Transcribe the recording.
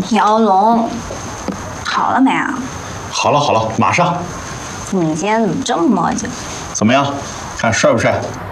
姚龙，好了没啊？ 好了，马上。 你今天怎么这么磨叽？ 怎么样？看帅不帅？